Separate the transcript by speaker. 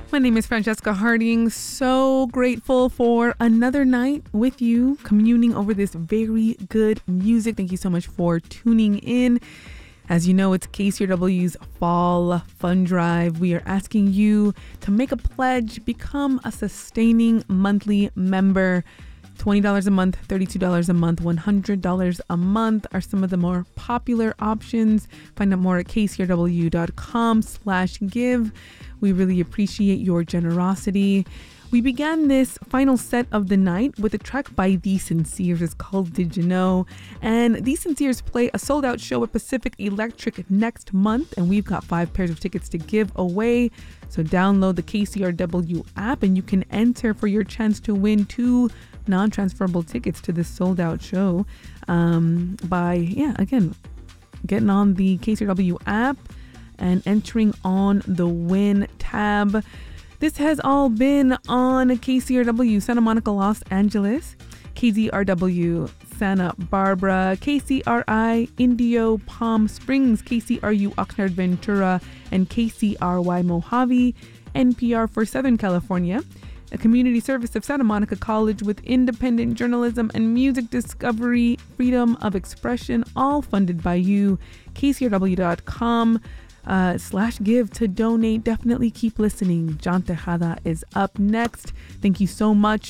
Speaker 1: My name is Francesca Harding. So grateful for another night with you, communing over this very good music. Thank you so much for tuning in. As you know, it's KCRW's Fall Fund Drive. We are asking you to make a pledge, become a sustaining monthly member. $20 a month, $32 a month, $100 a month are some of the more popular options. Find out more at kcrw.com/give. We really appreciate your generosity. We began this final set of the night with a track by The Sinceres. It's called Did You Know? And The Sinceres play a sold-out show at Pacific Electric next month, and we've got 5 pairs of tickets to give away. So download the KCRW app, and you can enter for your chance to win 2 non-transferable tickets to this sold-out show by, again, getting on the KCRW app and entering on the win tab. This has all been on KCRW Santa Monica, Los Angeles, KZRW Santa Barbara, KCRI Indio Palm Springs, KCRU Oxnard Ventura, and KCRY Mojave, NPR for Southern California, a community service of Santa Monica College with independent journalism and music discovery, freedom of expression, all funded by you. KCRW.com/give to donate. Definitely keep listening. John Tejada is up next. Thank you so much